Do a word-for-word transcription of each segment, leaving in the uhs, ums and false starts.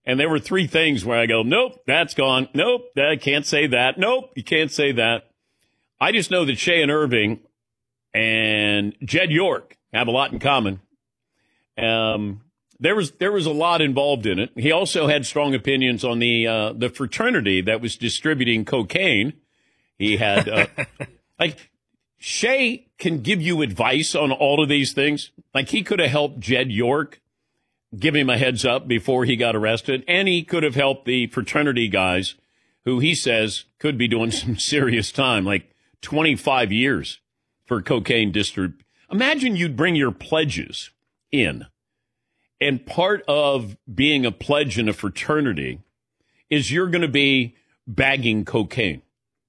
And there were three things where I go, nope, that's gone. Nope, I can't say that. Nope, you can't say that. I just know that Shea and Irving and Jed York have a lot in common. Um, there was there was a lot involved in it. He also had strong opinions on the uh, the fraternity that was distributing cocaine. He had uh, like Shea can give you advice on all of these things. Like he could have helped Jed York, give him a heads up before he got arrested, and he could have helped the fraternity guys who he says could be doing some serious time, like twenty-five years for cocaine distrib. Imagine you'd bring your pledges in, and part of being a pledge in a fraternity is you're going to be bagging cocaine.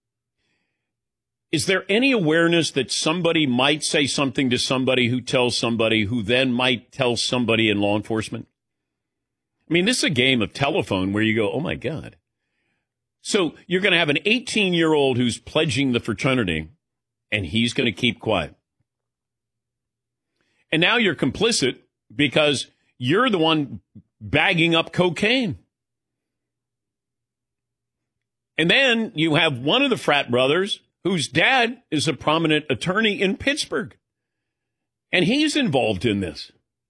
Is there any awareness that somebody might say something to somebody who tells somebody who then might tell somebody in law enforcement? I mean, this is a game of telephone where you go, oh, my God. So you're going to have an eighteen-year-old who's pledging the fraternity, and he's going to keep quiet. And now you're complicit because you're the one bagging up cocaine. And then you have one of the frat brothers whose dad is a prominent attorney in Pittsburgh. And he's involved in this.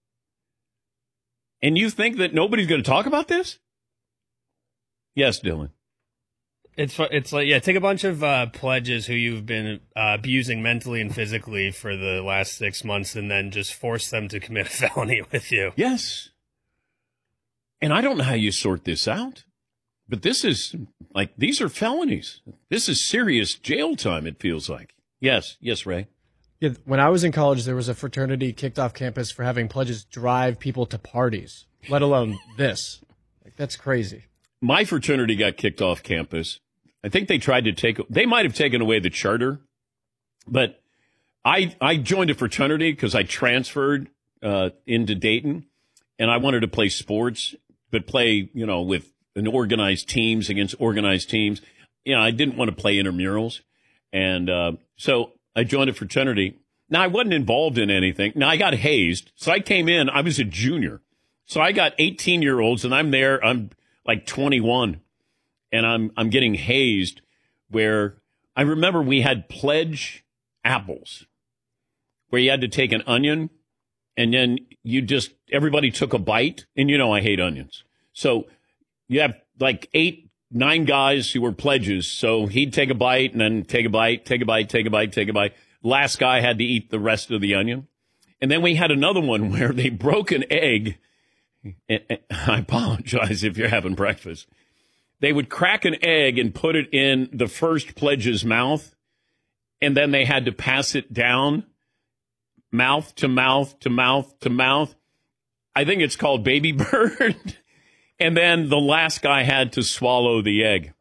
And you think that nobody's going to talk about this? Yes, Dylan. It's it's like, yeah, take a bunch of uh, pledges who you've been uh, abusing mentally and physically for the last six months and then just force them to commit a felony with you. Yes. And I don't know how you sort this out. But this is, like, these are felonies. This is serious jail time, it feels like. Yes. Yes, Ray. Yeah, when I was in college, there was a fraternity kicked off campus for having pledges drive people to parties, let alone this. Like, that's crazy. My fraternity got kicked off campus. I think they tried to take, they might have taken away the charter. But I I joined a fraternity because I transferred uh, into Dayton, and I wanted to play sports, but play, you know, with and organized teams against organized teams. You know, I didn't want to play intramurals. And uh, so I joined a fraternity. Now, I wasn't involved in anything. Now, I got hazed. So I came in. I was a junior. So I got eighteen-year-olds, and I'm there. I'm like twenty-one, and I'm I'm getting hazed where I remember we had pledge apples where you had to take an onion, and then you just, everybody took a bite. And, you know, I hate onions. So you have like eight, nine guys who were pledges. So he'd take a bite and then take a bite, take a bite, take a bite, take a bite. Last guy had to eat the rest of the onion. And then we had another one where they broke an egg. I apologize if you're having breakfast. They would crack an egg and put it in the first pledge's mouth. And then they had to pass it down mouth to mouth to mouth to mouth. I think it's called baby bird. And then the last guy had to swallow the egg.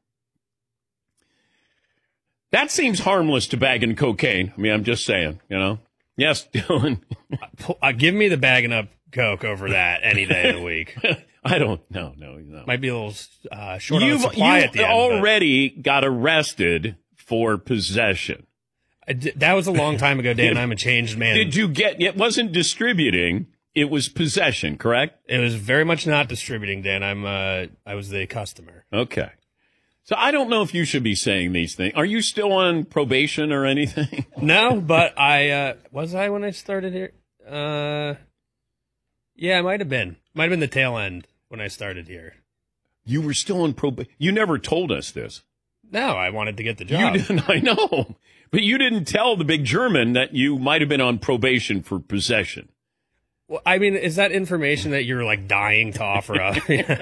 That seems harmless to bagging cocaine. I mean, I'm just saying, you know. Yes, Dylan. uh, give me the bagging up coke over that any day of the week. I don't know. No, no. Might be a little uh, short you've, on supply you've at the end. already but... got arrested for possession. D- that was a long time ago, Dan. I'm a changed man. Did you get, it wasn't distributing, it was possession, correct? It was very much not distributing, Dan. I'm, uh, I was the customer. Okay. So I don't know if you should be saying these things. Are you still on probation or anything? No, but I, uh, was I when I started here? Uh, yeah, I might have been. Might have been the tail end when I started here. You were still on probation. You never told us this. No, I wanted to get the job. You didn't, I know. But you didn't tell the big German that you might have been on probation for possession. Well, I mean, is that information that you're like dying to offer up?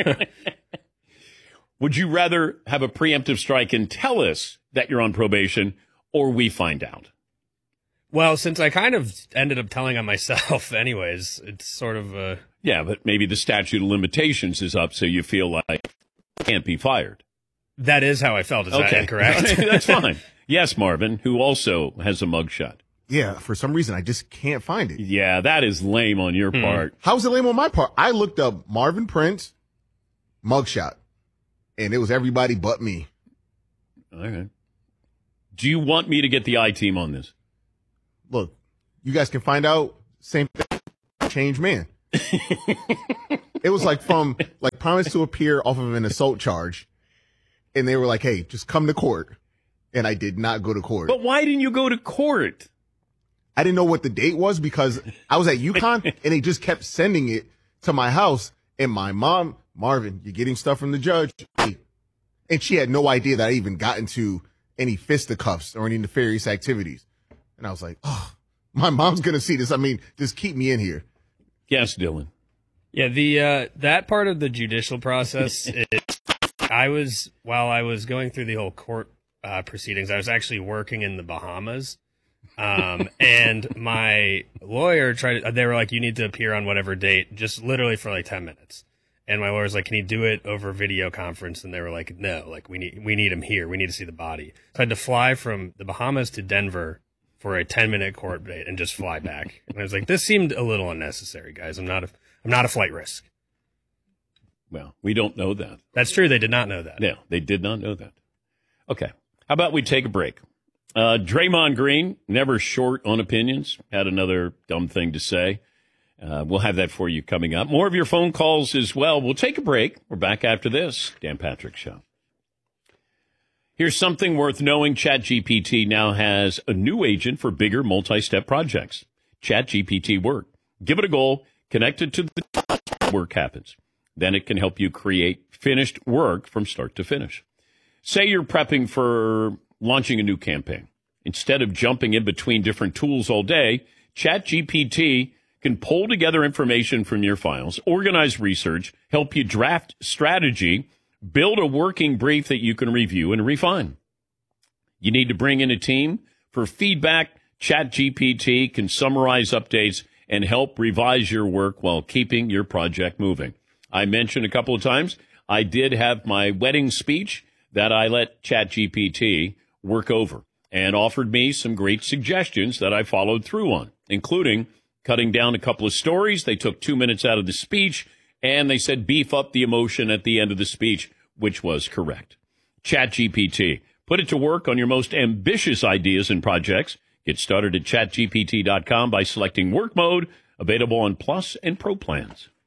Would you rather have a preemptive strike and tell us that you're on probation, or we find out? Well, since I kind of ended up telling on myself anyways, it's sort of a... Yeah, but maybe the statute of limitations is up, so you feel like you can't be fired. That is how I felt. Is okay. that incorrect? That's fine. Yes, Marvin, who also has a mugshot. Yeah, for some reason, I just can't find it. Yeah, that is lame on your hmm. part. How's it lame on my part? I looked up Marvin Prince mugshot, and it was everybody but me. All right. Do you want me to get the I-team on this? Look, you guys can find out. Same thing. Change man. It was like from like promised to appear off of an assault charge, and they were like, "Hey, just come to court." And I did not go to court. But why didn't you go to court? I didn't know what the date was because I was at UConn and they just kept sending it to my house. And my mom, Marvin, you're getting stuff from the judge. And she had no idea that I even got into any fisticuffs or any nefarious activities. And I was like, oh, my mom's going to see this. I mean, just keep me in here. Yes, Dylan. Yeah, the uh, that part of the judicial process, it, I was, while I was going through the whole court uh, proceedings, I was actually working in the Bahamas. Um, and my lawyer tried to, they were like, you need to appear on whatever date, just literally for like ten minutes. And my lawyer's like, can you do it over video conference? And they were like, no, like we need, we need him here. We need to see the body. So I had to fly from the Bahamas to Denver for a ten minute court date and just fly back. And I was like, this seemed a little unnecessary, guys. I'm not a, I'm not a flight risk. Well, we don't know that. That's true. They did not know that. No, they did not know that. Okay. How about we take a break? Uh, Draymond Green, never short on opinions, had another dumb thing to say. Uh, we'll have that for you coming up. More of your phone calls as well. We'll take a break. We're back after this. Dan Patrick Show. Here's something worth knowing. ChatGPT now has a new agent for bigger multi-step projects. ChatGPT Work. Give it a goal. Connect it to the work happens. Then it can help you create finished work from start to finish. Say you're prepping for launching a new campaign. Instead of jumping in between different tools all day, ChatGPT can pull together information from your files, organize research, help you draft strategy, build a working brief that you can review and refine. You need to bring in a team for feedback. ChatGPT can summarize updates and help revise your work while keeping your project moving. I mentioned a couple of times, I did have my wedding speech that I let ChatGPT work over and offered me some great suggestions that I followed through on, including cutting down a couple of stories. They took two minutes out of the speech, and they said beef up the emotion at the end of the speech, which was correct. ChatGPT. Put it to work on your most ambitious ideas and projects. Get started at chat G P T dot com by selecting work mode, available on Plus and Pro plans.